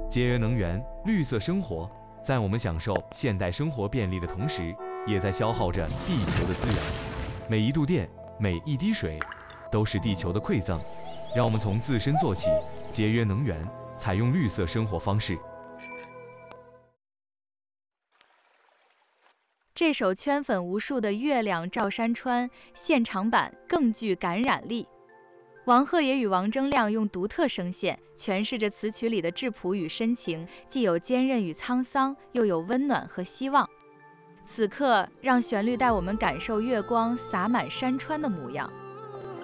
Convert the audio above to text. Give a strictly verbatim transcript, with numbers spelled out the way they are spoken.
节约能源，绿色生活，在我们享受现代生活便利的同时，也在消耗着地球的资源。每一度电，每一滴水，都是地球的馈赠。让我们从自身做起，节约能源，采用绿色生活方式。 这首圈粉无数的《月亮照山川》现场版更具感染力。王鹤野与王铮亮用独特声线诠释着词曲里的质朴与深情，既有坚韧与沧桑，又有温暖和希望。此刻，让旋律带我们感受月光洒满山川的模样。